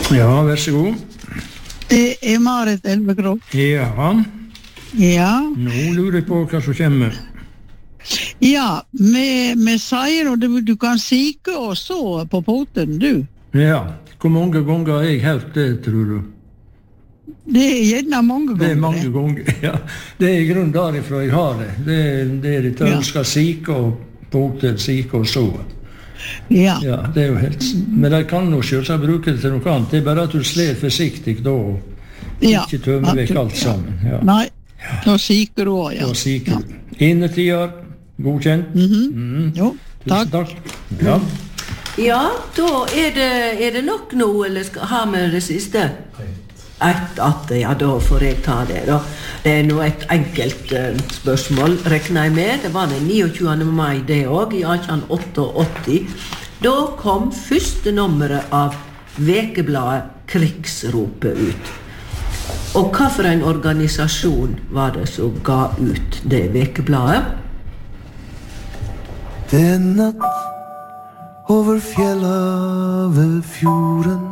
Ja, vær så god. Det Marit Elvekrog. Ja. Ja. Nå lurer jeg på hva som kommer. Ja, vi sier at du kan sike og så på poten, du. Ja, hvor mange ganger har jeg hørt det, tror du? Det gjerne mange ganger. Det mange ganger, ja. Det i grunnen derifra jeg har det. Det litt ønsker sike og poten, sike og så. Ja. Ja, det jo helt... Men de kan jo selvsagt bruke det til noe annet. Det bare at du sler forsiktig da, og ikke tømmer vekk alt sammen. Ja. Nei, da siker du også, ja. Da siker du. Innertider, godkjent. Jo, takk. Takk. Ja. Ja, da er det nok nå, eller har vi det siste? Ja, da får jeg ta det da. Det nå et enkelt spørsmål, regner jeg med. Det var den 29. mai det også, i 1888. Da kom første nummeret av vekebladet Krigsropet ut. Og hva for en organisasjon var det som ga ut det vekebladet? Det natt over fjella ved fjorden.